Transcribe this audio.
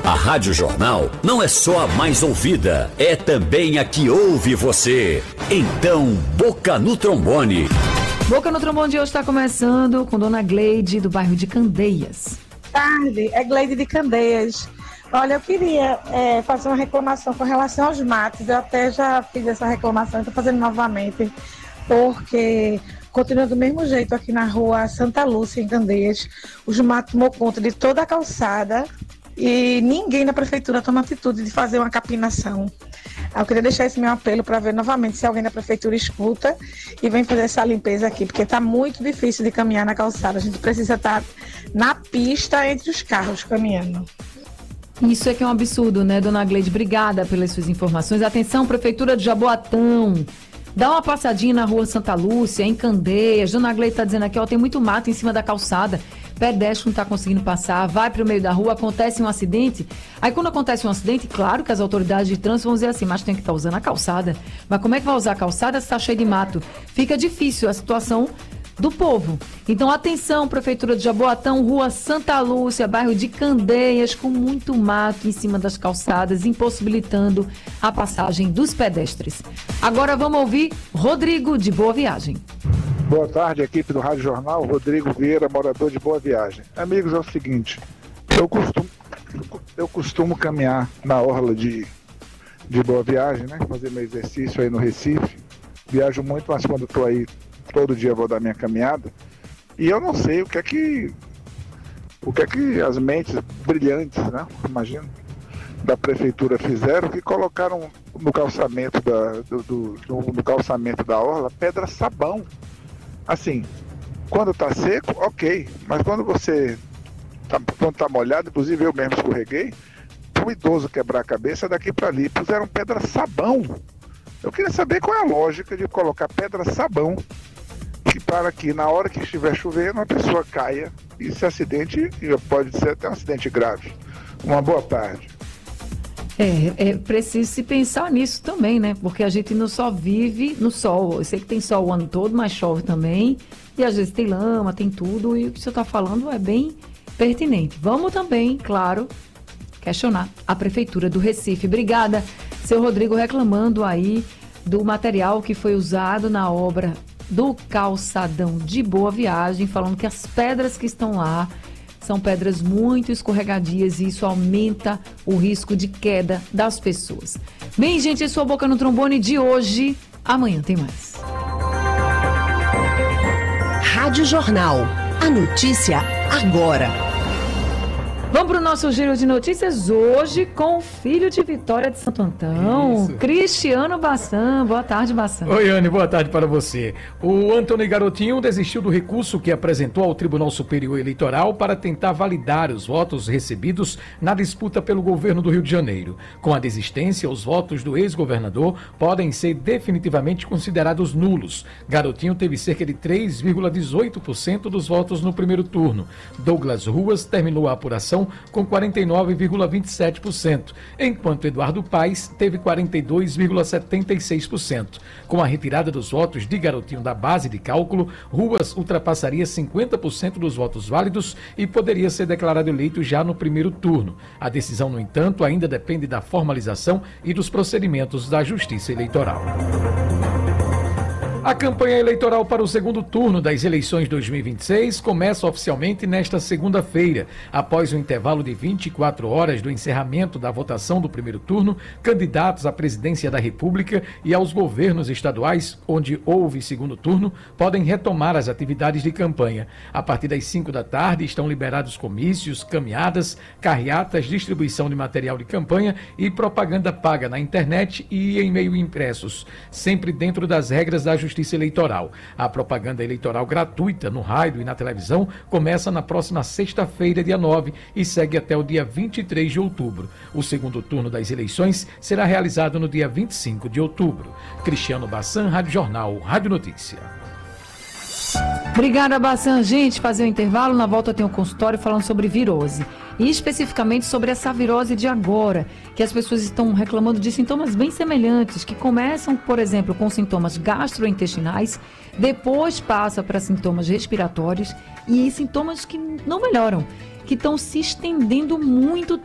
A Rádio Jornal não é só a mais ouvida, é também a que ouve você. Então, Boca no Trombone. Boca no Trombone de hoje está começando com Dona Gleide, do bairro de Candeias. Tarde, é Gleide de Candeias. Olha, eu queria fazer uma reclamação com relação aos matos. Eu até já fiz essa reclamação, estou fazendo novamente, porque continua do mesmo jeito aqui na rua Santa Lúcia, em Candeias. Os matos tomou conta de toda a calçada e ninguém na prefeitura toma atitude de fazer uma capinação. Eu queria deixar esse meu apelo para ver novamente se alguém da prefeitura escuta e vem fazer essa limpeza aqui, porque está muito difícil de caminhar na calçada. A gente precisa estar na pista entre os carros caminhando. Isso é que é um absurdo, né, Dona Gleide? Obrigada pelas suas informações. Atenção, Prefeitura de Jaboatão. Dá uma passadinha na rua Santa Lúcia, em Candeias. Dona Gleide está dizendo aqui, ó, tem muito mato em cima da calçada. Pedestre não está conseguindo passar, vai para o meio da rua, acontece um acidente. Aí quando acontece um acidente, claro que as autoridades de trânsito vão dizer assim, mas tem que estar usando a calçada. Mas como é que vai usar a calçada se está cheio de mato? Fica difícil a situação do povo. Então, atenção, Prefeitura de Jaboatão, rua Santa Lúcia, bairro de Candeias, com muito mato em cima das calçadas, impossibilitando a passagem dos pedestres. Agora vamos ouvir Rodrigo, de Boa Viagem. Boa tarde, equipe do Rádio Jornal, Rodrigo Vieira, morador de Boa Viagem. Amigos, é o seguinte, eu costumo caminhar na orla de Boa Viagem, né? Fazer meu exercício aí no Recife. Viajo muito, mas quando estou aí, todo dia vou dar minha caminhada. E eu não sei o que é que as mentes brilhantes, né? Imagino, da prefeitura fizeram, que colocaram no calçamento no calçamento da orla pedra sabão. Assim, quando tá seco, ok, mas quando tá molhado, inclusive eu mesmo escorreguei, para o idoso quebrar a cabeça daqui para ali, puseram pedra sabão. Eu queria saber qual é a lógica de colocar pedra sabão para que na hora que estiver chovendo a pessoa caia e se acidente, pode ser até um acidente grave. Uma boa tarde. É preciso se pensar nisso também, né? Porque a gente não só vive no sol. Eu sei que tem sol o ano todo, mas chove também. E às vezes tem lama, tem tudo. E o que você está falando é bem pertinente. Vamos também, claro, questionar a Prefeitura do Recife. Obrigada, seu Rodrigo, reclamando aí do material que foi usado na obra do calçadão de Boa Viagem, falando que as pedras que estão lá são pedras muito escorregadias e isso aumenta o risco de queda das pessoas. Bem, gente, esse é o Boca no Trombone de hoje. Amanhã tem mais. Rádio Jornal. A notícia agora. Vamos para o nosso giro de notícias hoje com o filho de Vitória de Santo Antão, isso. Cristiano Bassan. Boa tarde, Bassan. Oi, Anne, boa tarde para você. O Antônio Garotinho desistiu do recurso que apresentou ao Tribunal Superior Eleitoral para tentar validar os votos recebidos na disputa pelo governo do Rio de Janeiro. Com a desistência, os votos do ex-governador podem ser definitivamente considerados nulos. Garotinho teve cerca de 3,18% dos votos no primeiro turno. Douglas Ruas terminou a apuração com 49,27%, enquanto Eduardo Paes teve 42,76%. Com a retirada dos votos de Garotinho da base de cálculo, Ruas ultrapassaria 50% dos votos válidos e poderia ser declarado eleito já no primeiro turno. A decisão, no entanto, ainda depende da formalização e dos procedimentos da Justiça Eleitoral. A campanha eleitoral para o segundo turno das eleições 2026 começa oficialmente nesta segunda-feira. Após o intervalo de 24 horas do encerramento da votação do primeiro turno, candidatos à presidência da República e aos governos estaduais, onde houve segundo turno, podem retomar as atividades de campanha. A partir das 5 da tarde estão liberados comícios, caminhadas, carreatas, distribuição de material de campanha e propaganda paga na internet e em meio impressos, sempre dentro das regras da Justiça Eleitoral. A propaganda eleitoral gratuita no rádio e na televisão começa na próxima sexta-feira, dia 9, e segue até o dia 23 de outubro. O segundo turno das eleições será realizado no dia 25 de outubro. Cristiano Bassan, Rádio Jornal, Rádio Notícia. Obrigada, Bassan. Gente, fazer um intervalo, na volta tem um consultório falando sobre virose. E especificamente sobre essa virose de agora, que as pessoas estão reclamando de sintomas bem semelhantes, que começam, por exemplo, com sintomas gastrointestinais, depois passa para sintomas respiratórios e sintomas que não melhoram, que estão se estendendo muito